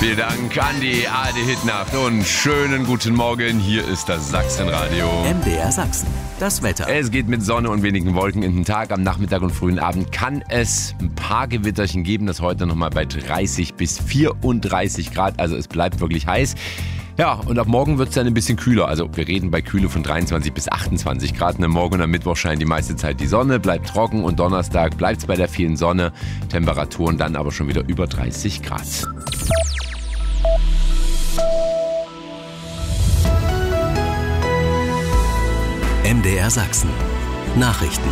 Vielen Dank an die ARD-Hitnacht und schönen guten Morgen. Hier ist das Sachsenradio. MDR Sachsen, das Wetter. Es geht mit Sonne und wenigen Wolken in den Tag. Am Nachmittag und frühen Abend kann es ein paar Gewitterchen geben. Das heute nochmal bei 30 bis 34 Grad. Also es bleibt wirklich heiß. Ja, und ab morgen wird es dann ein bisschen kühler. Also wir reden bei Kühle von 23 bis 28 Grad. Und am Morgen und am Mittwoch scheint die meiste Zeit die Sonne, bleibt trocken. Und Donnerstag bleibt es bei der vielen Sonne. Temperaturen dann aber schon wieder über 30 Grad. MDR Sachsen. Nachrichten.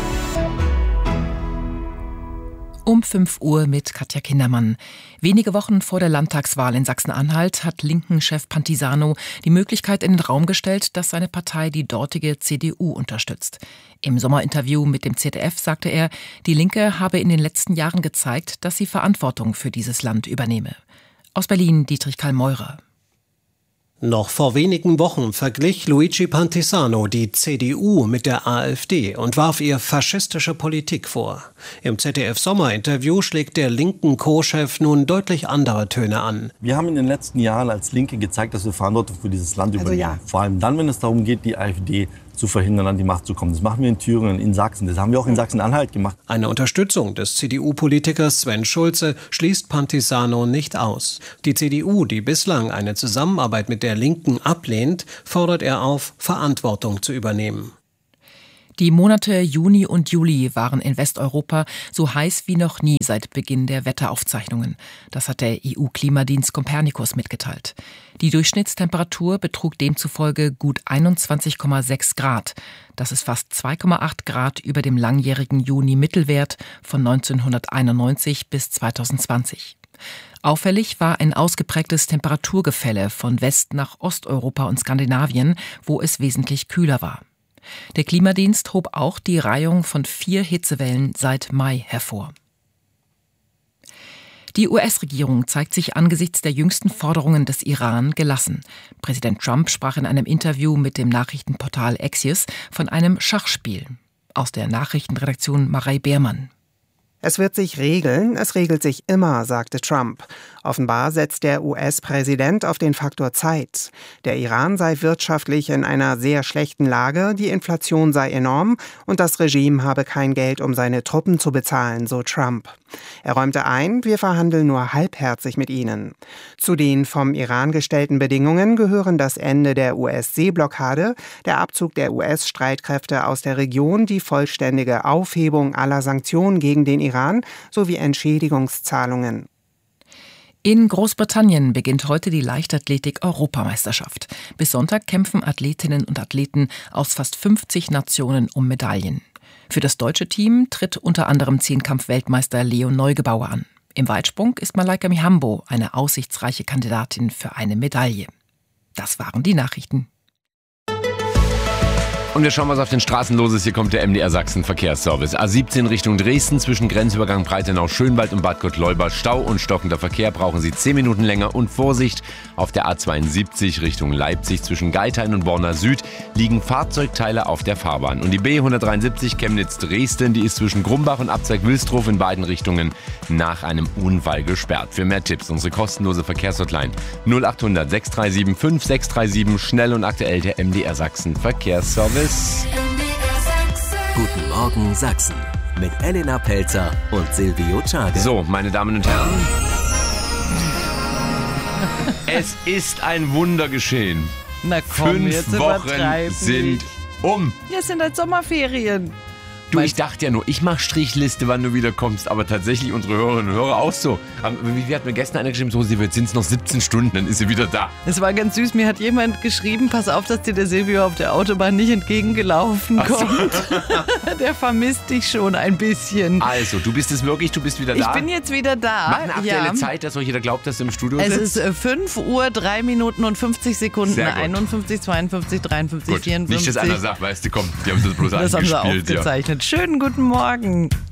Um 5 Uhr mit Katja Kindermann. Wenige Wochen vor der Landtagswahl in Sachsen-Anhalt hat Linken-Chef Pantisano die Möglichkeit in den Raum gestellt, dass seine Partei die dortige CDU unterstützt. Im Sommerinterview mit dem ZDF sagte er, die Linke habe in den letzten Jahren gezeigt, dass sie Verantwortung für dieses Land übernehme. Aus Berlin Dietrich Karl Meurer. Noch vor wenigen Wochen verglich Luigi Pantisano die CDU mit der AfD und warf ihr faschistische Politik vor. Im ZDF-Sommerinterview schlägt der linken Co-Chef nun deutlich andere Töne an. Wir haben in den letzten Jahren als Linke gezeigt, dass wir Verantwortung für dieses Land übernehmen. Vor allem dann, wenn es darum geht, die AfD zu verhindern, an die Macht zu kommen. Das machen wir in Thüringen, in Sachsen. Das haben wir auch in Sachsen-Anhalt gemacht. Eine Unterstützung des CDU-Politikers Sven Schulze schließt Pantisano nicht aus. Die CDU, die bislang eine Zusammenarbeit mit der Linken ablehnt, fordert er auf, Verantwortung zu übernehmen. Die Monate Juni und Juli waren in Westeuropa so heiß wie noch nie seit Beginn der Wetteraufzeichnungen. Das hat der EU-Klimadienst Copernicus mitgeteilt. Die Durchschnittstemperatur betrug demzufolge gut 21,6 Grad. Das ist fast 2,8 Grad über dem langjährigen Juni-Mittelwert von 1991 bis 2020. Auffällig war ein ausgeprägtes Temperaturgefälle von West- nach Osteuropa und Skandinavien, wo es wesentlich kühler war. Der Klimadienst hob auch die Reihung von 4 Hitzewellen seit Mai hervor. Die US-Regierung zeigt sich angesichts der jüngsten Forderungen des Iran gelassen. Präsident Trump sprach in einem Interview mit dem Nachrichtenportal Axios von einem Schachspiel. Aus der Nachrichtenredaktion Marei Beermann. Es wird sich regeln, es regelt sich immer, sagte Trump. Offenbar setzt der US-Präsident auf den Faktor Zeit. Der Iran sei wirtschaftlich in einer sehr schlechten Lage, die Inflation sei enorm und das Regime habe kein Geld, um seine Truppen zu bezahlen, so Trump. Er räumte ein, wir verhandeln nur halbherzig mit ihnen. Zu den vom Iran gestellten Bedingungen gehören das Ende der US-Seeblockade, der Abzug der US-Streitkräfte aus der Region, die vollständige Aufhebung aller Sanktionen gegen den Iran sowie Entschädigungszahlungen. In Großbritannien beginnt heute die Leichtathletik-Europameisterschaft. Bis Sonntag kämpfen Athletinnen und Athleten aus fast 50 Nationen um Medaillen. Für das deutsche Team tritt unter anderem Zehnkampf-Weltmeister Leo Neugebauer an. Im Weitsprung ist Malaika Mihambo eine aussichtsreiche Kandidatin für eine Medaille. Das waren die Nachrichten. Und wir schauen, was auf den Straßen los ist. Hier kommt der MDR Sachsen Verkehrsservice. A17 Richtung Dresden zwischen Grenzübergang Breitenau-Schönwald und Bad Gottleuba. Stau und stockender Verkehr, brauchen Sie 10 Minuten länger. Und Vorsicht, auf der A72 Richtung Leipzig zwischen Geithain und Borna Süd liegen Fahrzeugteile auf der Fahrbahn. Und die B173 Chemnitz-Dresden, die ist zwischen Grumbach und Abzweig-Wilstrow in beiden Richtungen nach einem Unfall gesperrt. Für mehr Tipps unsere kostenlose Verkehrshotline 0800 637 5637, schnell und aktuell der MDR Sachsen Verkehrsservice. Guten Morgen Sachsen mit Elena Pelzer und Silvio Czage. So, meine Damen und Herren, es ist ein Wunder geschehen. Na komm, 5 Wochen sind um. Jetzt sind halt Sommerferien. Du, ich dachte ja nur, ich mache Strichliste, wann du wieder kommst, aber tatsächlich unsere Hörerinnen und Hörer auch so. Wie hat mir gestern einer geschrieben, so, jetzt sind es noch 17 Stunden, dann ist sie wieder da. Es war ganz süß, mir hat jemand geschrieben, pass auf, dass dir der Silvio auf der Autobahn nicht entgegengelaufen kommt. So. Der vermisst dich schon ein bisschen. Also, du bist es wirklich, du bist wieder da? Ich bin jetzt wieder da. Mach eine aktuelle Zeit, dass euch jeder glaubt, dass du im Studio sitzt. Es ist 5 Uhr, 3 Minuten und 50 Sekunden, Sehr gut. 51, 52, 53, gut. 54. Nicht, dass einer sagt, weißt du, komm, die haben das bloß das eingespielt. haben sie aufgezeichnet. Ja. Schönen guten Morgen.